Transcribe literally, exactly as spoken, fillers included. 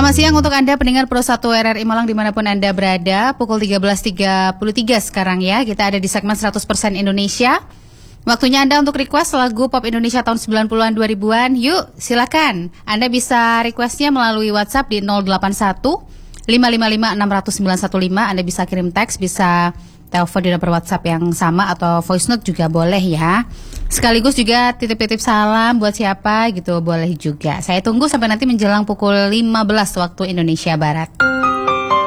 Selamat siang untuk Anda pendengar Pro satu R R I Malang dimanapun Anda berada. Pukul tiga belas tiga puluh tiga sekarang ya. Kita ada di segmen seratus persen Indonesia. Waktunya Anda untuk request lagu pop Indonesia tahun sembilan puluhan dua ribuan. Yuk silakan. Anda bisa requestnya melalui WhatsApp di nol delapan satu lima lima lima enam nol nol sembilan satu lima. Anda bisa kirim teks, bisa telepon di nomor WhatsApp yang sama atau voice note juga boleh ya. Sekaligus juga titip-titip salam buat siapa gitu boleh juga. Saya tunggu sampai nanti menjelang pukul lima belas waktu Indonesia Barat.